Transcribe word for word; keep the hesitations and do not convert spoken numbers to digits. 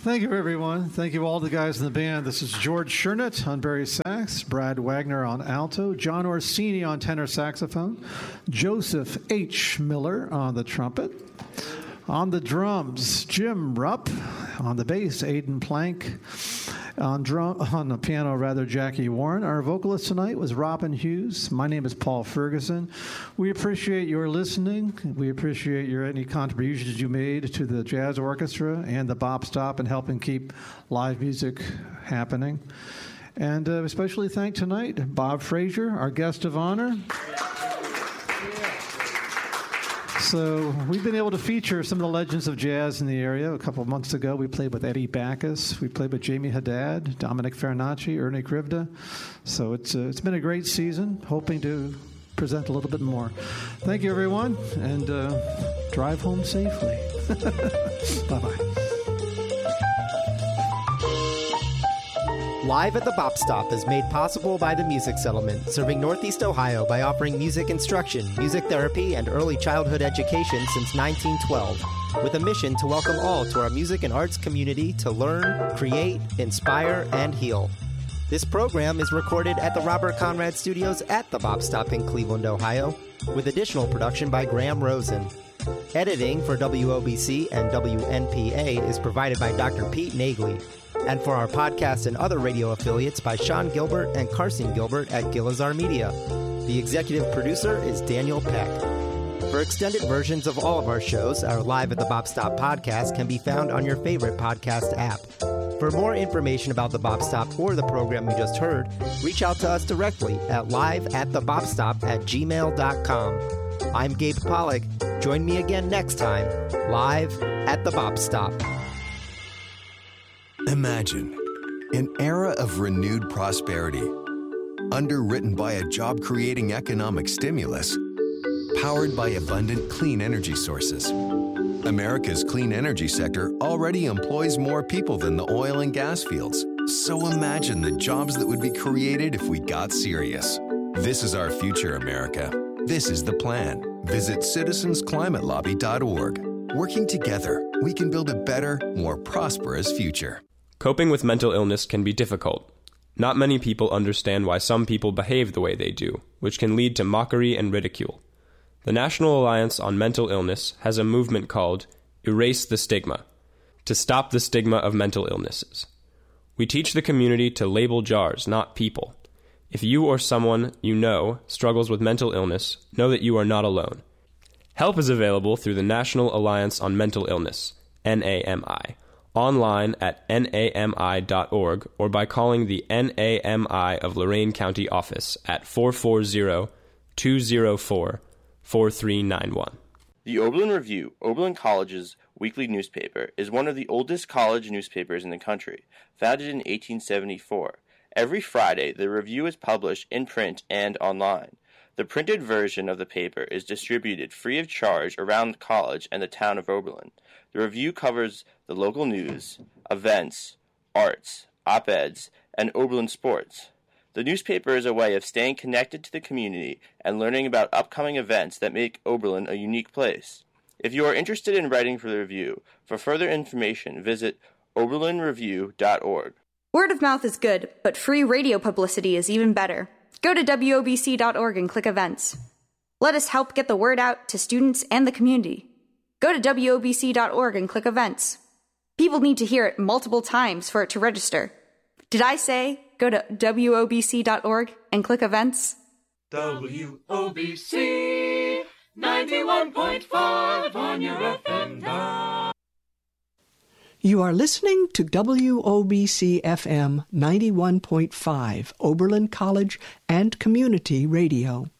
Thank you, everyone. Thank you all the guys in the band. This is George Shernett on bass sax, Brad Wagner on alto, John Orsini on tenor saxophone, Joseph H. Miller on the trumpet. On the drums, Jim Rupp. On the bass, Aidan Plank. On drum, on the piano, rather, Jackie Warren. Our vocalist tonight was Robin Hughes. My name is Paul Ferguson. We appreciate your listening. We appreciate your any contributions you made to the Jazz Orchestra and the Bop Stop in helping keep live music happening. And uh, especially thank tonight Bob Frazier, our guest of honor. So we've been able to feature some of the legends of jazz in the area. A couple of months ago, we played with Eddie Backus. We played with Jamie Haddad, Dominic Farinacci, Ernie Krivda. So it's uh, it's been a great season, hoping to present a little bit more. Thank you, everyone, and uh, drive home safely. Bye-bye. Live at the Bop Stop is made possible by the Music Settlement, serving Northeast Ohio by offering music instruction, music therapy, and early childhood education since nineteen twelve, with a mission to welcome all to our music and arts community to learn, create, inspire, and heal. This program is recorded at the Robert Conrad Studios at the Bop Stop in Cleveland, Ohio, with additional production by Graham Rosen. Editing for W O B C and W N P A is provided by Doctor Pete Nagley, and for our podcast and other radio affiliates by Sean Gilbert and Carson Gilbert at Gilizar Media. The executive producer is Daniel Peck. For extended versions of all of our shows, our Live at the Bop Stop podcast can be found on your favorite podcast app. For more information about the Bop Stop or the program you just heard, reach out to us directly at live at the bop stop at gmail dot com. I'm Gabe Pollock. Join me again next time, live at the Bop Stop. Imagine an era of renewed prosperity, underwritten by a job-creating economic stimulus, powered by abundant clean energy sources. America's clean energy sector already employs more people than the oil and gas fields. So imagine the jobs that would be created if we got serious. This is our future, America. This is the plan. Visit citizens climate lobby dot org. Working together, we can build a better, more prosperous future. Coping with mental illness can be difficult. Not many people understand why some people behave the way they do, which can lead to mockery and ridicule. The National Alliance on Mental Illness has a movement called Erase the Stigma, to stop the stigma of mental illnesses. We teach the community to label jars, not people. If you or someone you know struggles with mental illness, know that you are not alone. Help is available through the National Alliance on Mental Illness, N A M I, online at N A M I dot org or by calling the N A M I of Lorain County office at four four zero, two zero four, four three nine one. The Oberlin Review, Oberlin College's weekly newspaper, is one of the oldest college newspapers in the country, founded in eighteen seventy-four. Every Friday, the review is published in print and online. The printed version of the paper is distributed free of charge around the college and the town of Oberlin. The review covers the local news, events, arts, op-eds, and Oberlin sports. The newspaper is a way of staying connected to the community and learning about upcoming events that make Oberlin a unique place. If you are interested in writing for the review, for further information, visit oberlin review dot org. Word of mouth is good, but free radio publicity is even better. Go to W O B C dot org and click events. Let us help get the word out to students and the community. Go to W O B C dot org and click events. People need to hear it multiple times for it to register. Did I say go to W O B C dot org and click events? W O B C ninety-one point five on your F M dial. You are listening to W O B C F M ninety-one point five, Oberlin College and Community Radio.